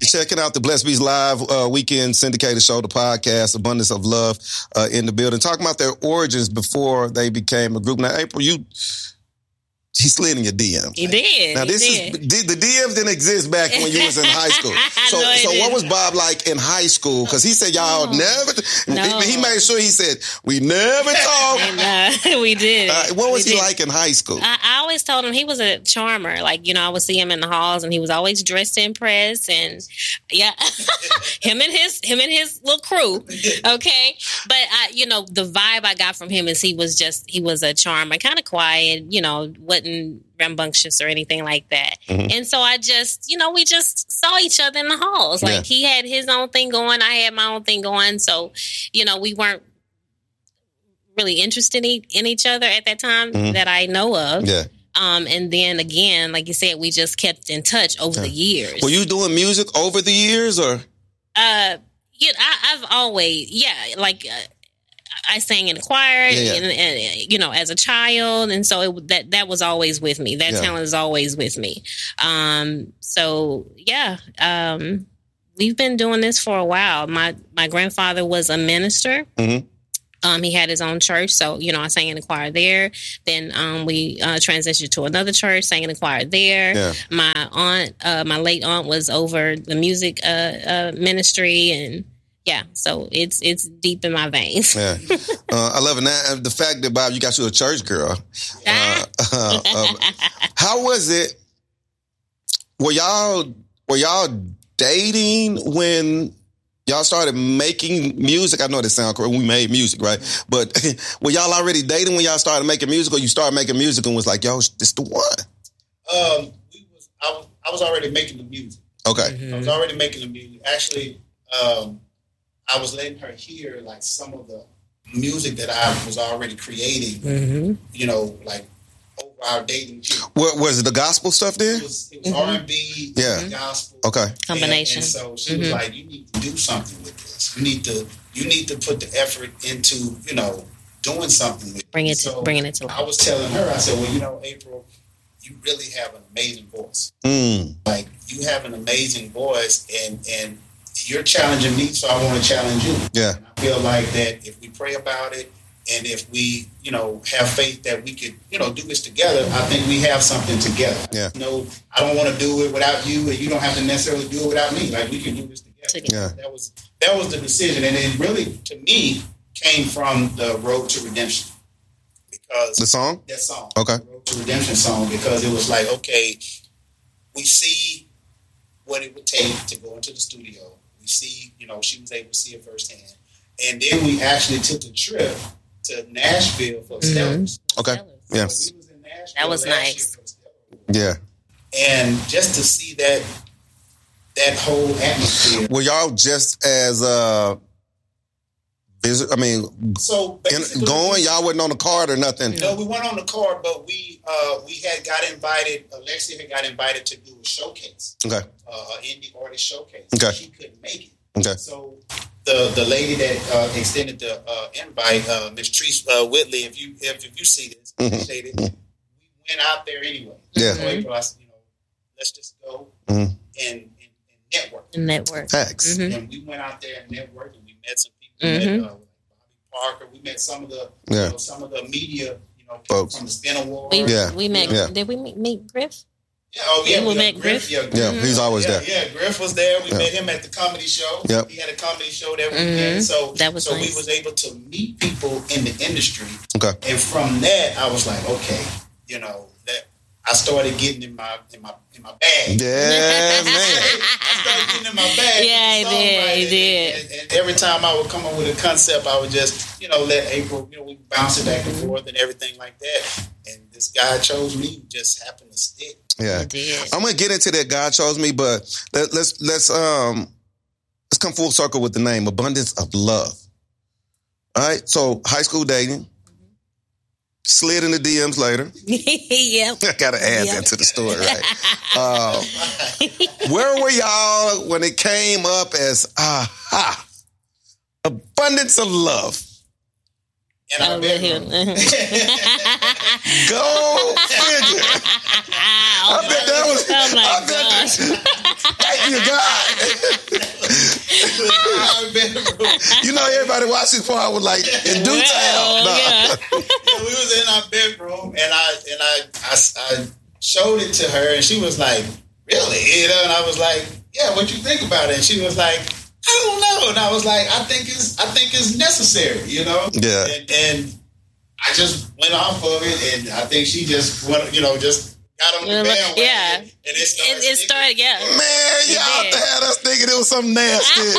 Checking out the Blessed Beats Live weekend syndicated show, the podcast, Abundance of Love in the building. Talking about their origins before they became a group. Now, April, he slid in your DMs. He did. Now, the DMs didn't exist back when you was in high school. So what was Bob like in high school? Because he said y'all never. No. He made sure he said we never talked. We did. What was he like in high school? I always told him he was a charmer. Like, I would see him in the halls, and he was always dressed to impress. And him and his little crew. Okay, but the vibe I got from him is he was a charmer, kind of quiet. Wasn't rambunctious or anything like that. Mm-hmm. And so I just, we just saw each other in the halls. Like he had his own thing going, I had my own thing going. So, we weren't really interested in each other at that time that I know of. Yeah. And then again, like you said, we just kept in touch over the years. Were you doing music over the years or? I've always, I sang in the choir, and as a child, and so that was always with me. That talent is always with me. We've been doing this for a while. My grandfather was a minister. Mm-hmm. He had his own church, so I sang in the choir there. Then we transitioned to another church, sang in the choir there. Yeah. My late aunt, was over the music ministry and. Yeah, so it's deep in my veins. Yeah, I love it. Now, the fact that, Bob, you got you a church girl. How was it? Were y'all dating when y'all started making music? I know that sounds correct. We made music, right? But were y'all already dating when y'all started making music, or you started making music and was like, yo, this the one? I was already making the music. Okay. Mm-hmm. I was already making the music. Actually, I was letting her hear like some of the music that I was already creating, like over our dating period. Was it the gospel stuff there? It was R&B, gospel. Okay. Combination. And so she was like, you need to do something with this. You need to put the effort into, doing something with it. Bringing it to life. I was telling her, I said, well, April, you really have an amazing voice. Like, you have an amazing voice, and you're challenging me, so I want to challenge you. Yeah. And I feel like that if we pray about it, and if we, have faith that we could, do this together, I think we have something together. Yeah. I don't want to do it without you, and you don't have to necessarily do it without me. Like, we can do this together. Yeah. That was the decision, and it really, to me, came from the Road to Redemption. Because the song? That song. Okay. The Road to Redemption song, because it was like, okay, we see what it would take to go into the studio. We see, she was able to see it firsthand. And then we actually took a trip to Nashville for Stellars. Okay. Yeah. So we was in Nashville. That was nice. Yeah. And just to see that whole atmosphere. Were y'all just as so y'all wasn't on the card or nothing? No, we weren't on the card, but we had got invited. Alexia had got invited to do a showcase. Okay. Indie artist showcase. Okay. She couldn't make it. Okay. So the lady that extended the invite, Miss Treese Whitley, if you see this, appreciate it. We went out there anyway. Yeah. So April, I said, let's just go and network. Network. Facts. Mm-hmm. And we went out there and networked, and we met some people. We met Bobby Parker. We met some of the media, folks from the Spin Awards. We met. Yeah. Did we meet Griff? Yeah, we met Griff. Yeah, he's always there. Yeah, Griff was there. We met him at the comedy show. Yep. He had a comedy show that weekend. So that was nice. We was able to meet people in the industry. Okay. And from that, I was like, okay, that I started getting in my bag. Yeah, man. I started getting in my bag. Yeah, he did. And every time I would come up with a concept, I would just, let April, we bounce it back and forth and everything like that. And this guy chose me, just happened to stick. Yeah, I'm gonna get into that. God chose me, but let's come full circle with the name Abundance of Love. All right, so high school dating, slid in the DMs later. Yep, I gotta add that to the story, right? Where were y'all when it came up as Abundance of Love? in our bedroom. Go figure. I bet that was. Oh my gosh. Thank you, God. You know, everybody watching this part was like in due time. Yeah. We was in our bedroom, and I showed it to her, and she was like, "Really?" You know, and I was like, "Yeah, what you think about it?" And she was like, "I don't know." And I was like, "I think it's necessary," you know. Yeah. And I just went off of it, and I think she just went, just got on the bandwagon. Yeah. And it started. Yeah. Man, y'all had us thinking it was something nasty.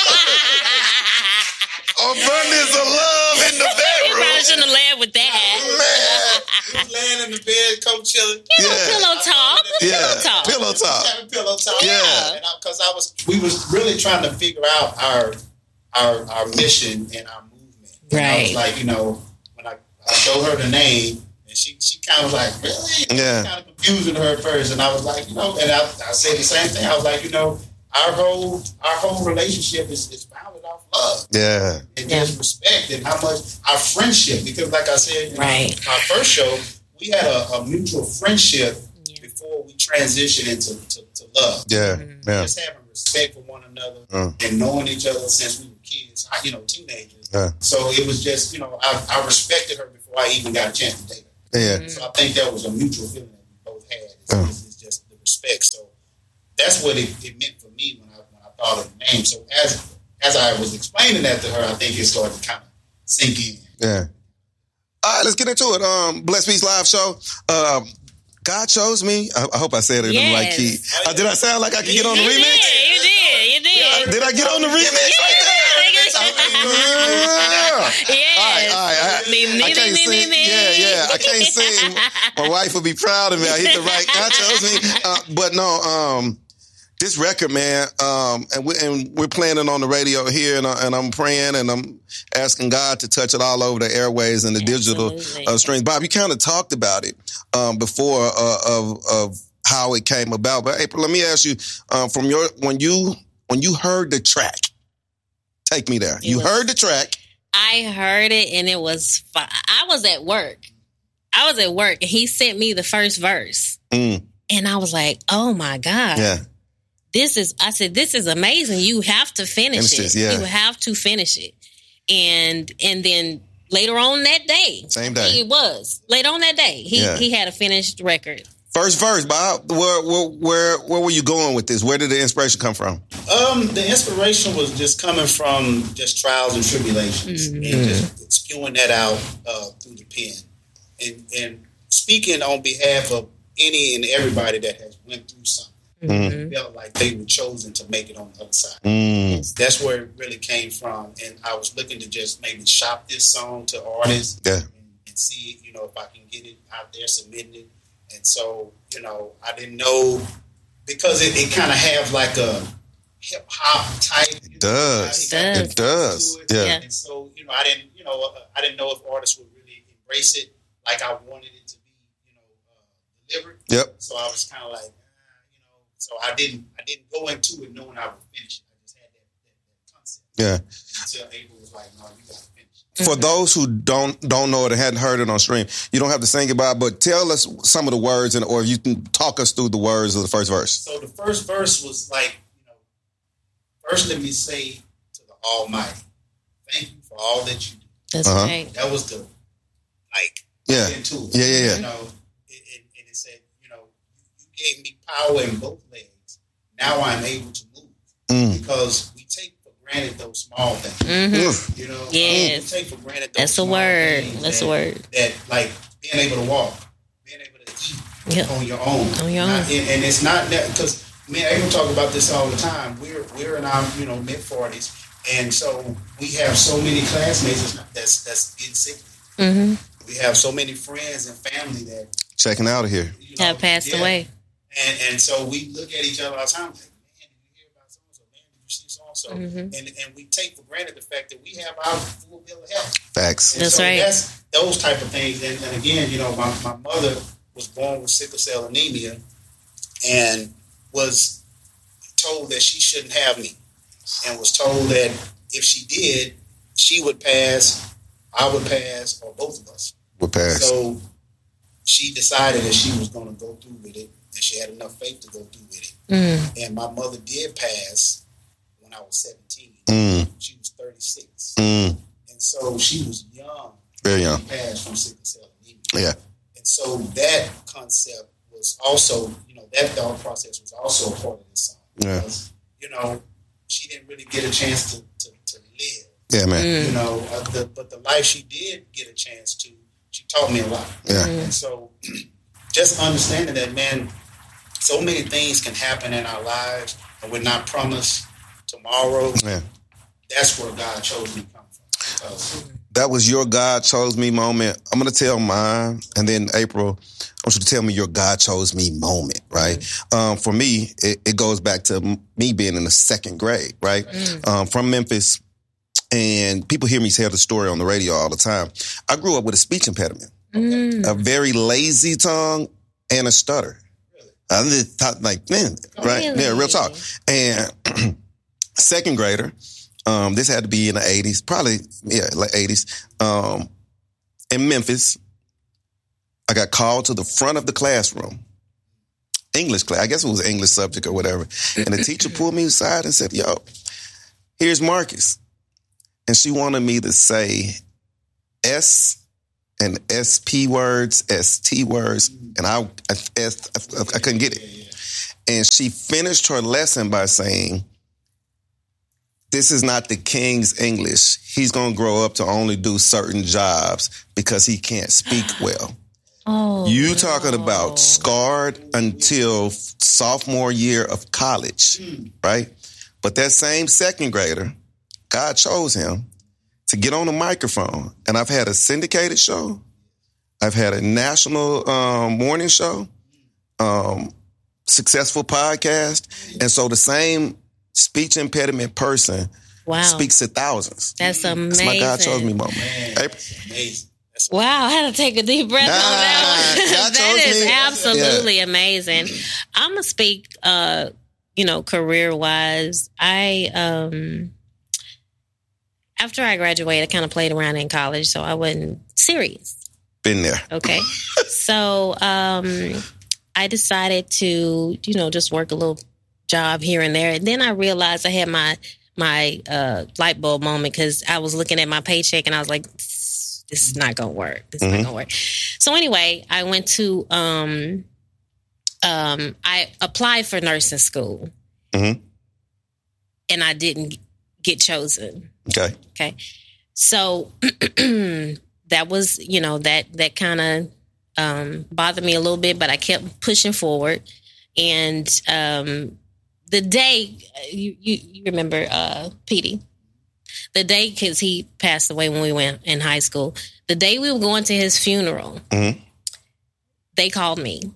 Abundance of love in the You bedroom. probably shouldn't have led with that. Man. laying in the bed, co-chilling. Pillow talk. Yeah. Pillow talk. Pillow talk. Having pillow talk. Yeah. And because we was really trying to figure out our mission and our movement. And I was like, when I showed her the name, and she kind of was like, really? Yeah. Kind of confusing her at first, and I was like, and I said the same thing. I was like, our whole relationship is founded off love. Yeah. And just respect, and how much our friendship, because like I said, our first show, we had a mutual friendship before we transitioned into love. Yeah. Yeah. Just having respect for one another and knowing each other since we were kids, teenagers. Yeah. So it was just, I respected her before I even got a chance to date her. Yeah. So I think that was a mutual feeling that we both had. It's just the respect. So that's what it meant for me when I thought of the name. So as I was explaining that to her, I think it started to kind of sink in. Yeah. All right, let's get into it. Blessed Peace Live Show. God chose me. I hope I said it in the right key. Did I sound like I could get on the remix? You did. Did I get on the remix right there? All right. I can't sing. Yeah. I can't sing. My wife will be proud of me. I hit the right. God chose me. But no, this record, man, and we're playing it on the radio here, and I'm praying and I'm asking God to touch it all over the airways and the digital streams. Bob, you kind of talked about it before of how it came about. But April, let me ask you, when you heard the track, take me there. You heard the track. I heard it, and it was fun. I was at work, and he sent me the first verse, and I was like, "Oh my God, this is amazing. You have to finish it. Yeah. You have to finish it." And then later on that day, same day, it was later on that day. He had a finished record. First verse, Bob. Where were you going with this? Where did the inspiration come from? The inspiration was just coming from just trials and tribulations, and just spewing that out through the pen, and speaking on behalf of any and everybody that has went through something. Felt like they were chosen to make it on the other side. That's where it really came from, and I was looking to just maybe shop this song to artists and see, if I can get it out there, submitting it. And so, I didn't know, because it kind of have like a hip hop type. It does. It does. Yeah. And so, I didn't know if artists would really embrace it like I wanted it to be, delivered. Yep. So I was kind of like, so I didn't go into it knowing I would finish it. I just had that concept. Yeah. Until April was like, no, you got to finish it. For those who don't know it and hadn't heard it on stream, you don't have to sing it, Bob, but tell us some of the words, or you can talk us through the words of the first verse. So the first verse was like, first let me say to the Almighty, thank you for all that you do. That's right. That was the, into it. Yeah. And it said, you gave me power in both legs. Now I'm able to move. Because we take for granted those small things. We take for granted those small things. That's a word. That, like, being able to walk, being able to eat on your own. And it's not that, because me and April talk about this all the time. We're in our, mid-40s. And so we have so many classmates that's getting sick. We have so many friends and family that checking out of here have passed away. And so we look at each other all the time, like, man, did you hear about so-and-so? Man, did you see so-and-so? And we take for granted the fact that we have our full bill of health. Facts. And that's so right. That's those type of things. And again, my mother was born with sickle cell anemia and was told that she shouldn't have me, and was told that if she did, she would pass I would pass or both of us would pass. So she decided that she was going to go through with it, and she had enough faith to go through with it. And my mother did pass when I was 17. She was 36. And so she was young. Very young. She passed from sickle cell anemia. Yeah. And so that concept was also, that thought process was also a part of this song. Because, she didn't really get a chance to live. Yeah, man. But the life she did get a chance to, she taught me a lot. Yeah. And so just understanding that, man, so many things can happen in our lives and we're not promised tomorrow. Yeah. That's where God chose me to come from. That was your God chose me moment. I'm going to tell mine, and then April, I want you to tell me your God chose me moment, right? For me, it goes back to me being in the second grade, right? From Memphis, and people hear me tell the story on the radio all the time. I grew up with a speech impediment, a very lazy tongue, and a stutter. I just thought, like, man, right? Really? Yeah, real talk. And second grader, this had to be in the 80s, probably, like 80s. In Memphis, I got called to the front of the classroom. English class, I guess it was an English subject or whatever. And the teacher pulled me aside and said, yo, here's Marcus. And she wanted me to say S and SP words, ST words, and I couldn't get it. And she finished her lesson by saying, this is not the king's English. He's going to grow up to only do certain jobs because he can't speak well. You talking about scarred until sophomore year of college, right? But that same second grader, God chose him to get on the microphone. And I've had a syndicated show. I've had a national morning show, successful podcast. And so the same speech impediment person speaks to thousands. That's amazing. That's my God chose me moment. Amazing. Wow, I had to take a deep breath on that one. That is absolutely amazing. I'm going to speak, career-wise. After I graduated, I kind of played around in college, so I wasn't serious. Been there. Okay. So I decided to, just work a little job here and there. And then I realized I had my light bulb moment because I was looking at my paycheck and I was like, this is not going to work. This is not going to work. So anyway, I went to, I applied for nursing school and I didn't get chosen. Okay. So that was, that kind of bothered me a little bit, but I kept pushing forward. And the day, you remember Petey? The day, because he passed away when we went in high school, the day we were going to his funeral, they called me.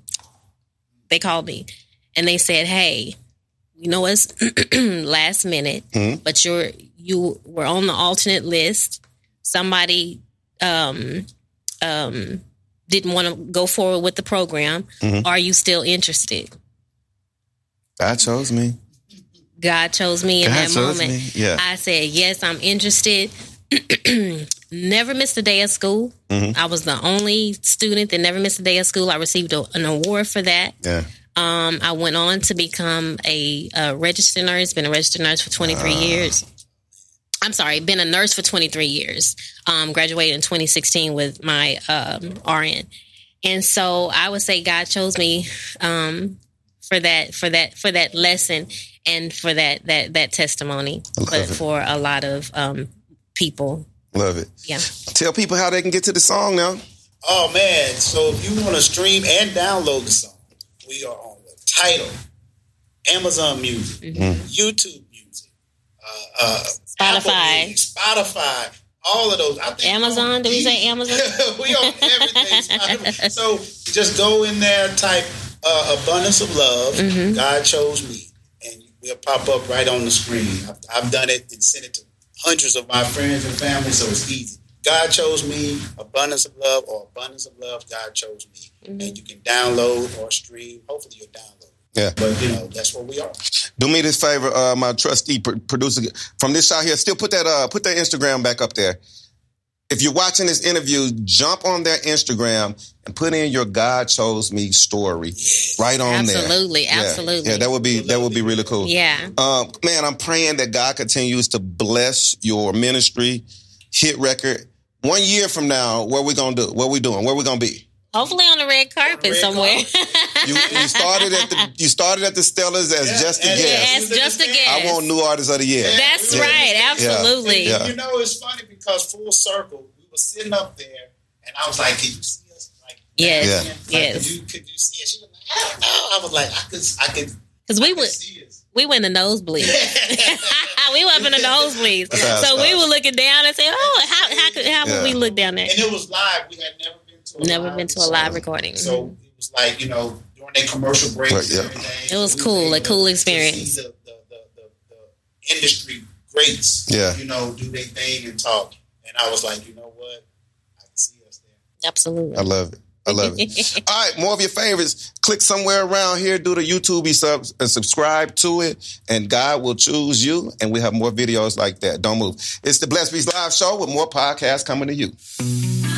And they said, hey, it's last minute, but you were on the alternate list. Somebody didn't want to go forward with the program. Are you still interested? God chose me. God chose me in that moment. Yeah. I said, yes, I'm interested. Never missed a day of school. I was the only student that never missed a day of school. I received an award for that. Yeah. I went on to become a registered nurse, been a registered nurse for 23 years. I'm sorry, been a nurse for 23 years. Graduated in 2016 with my RN. And so I would say God chose me for that lesson and for that testimony for a lot of people. Love it. Yeah. Tell people how they can get to the song now. Oh man, so if you want to stream and download the song, we are on the Tidal, Amazon Music, YouTube Music, Spotify, all of those. Amazon? Did we say Amazon? We on everything. So just go in there, type Abundance of Love, God Chose Me, and we'll pop up right on the screen. I've done it and sent it to hundreds of my friends and family, so it's easy. God Chose Me, Abundance of Love, or Abundance of Love, God Chose Me. And you can download or stream. Hopefully you'll download. Yeah. But, that's where we are. Do me this favor, my trusty producer, from this shot here, still put that Instagram back up there. if you're watching this interview, jump on their Instagram and put in your God Chose Me story right on there. Absolutely. Yeah, that would be really cool. Yeah. Man, I'm praying that God continues to bless your ministry, hit record. 1 year from now, what we gonna do? What we doing? Where we gonna be? Hopefully on the red carpet somewhere. You started at the Stellars as just a guest. Yes, just a guest. I want New Artist of the Year. That's right. Absolutely. And, you know, it's funny because full circle, we were sitting up there, and I was like, "Can you see us?" Like, yes, like, yes. Could you see us? She was like, "I don't know." I was like, "I could." Because we went in the nosebleeds. We went up in the nosebleeds. So we were looking down and saying, "Oh, how would we look down there?" And it was live. We had never been to a live recording. So it was like, you know, during their commercial breaks and everything. It was cool, a cool experience. To see the industry greats, you know, do their thing and talk. And I was like, you know what? I can see us there. Absolutely. I love it. All right, more of your favorites. Click somewhere around here, do the YouTube subs and subscribe to it, and God will choose you, and we have more videos like that. Don't move. It's the Blessed Beast Live Show with more podcasts coming to you.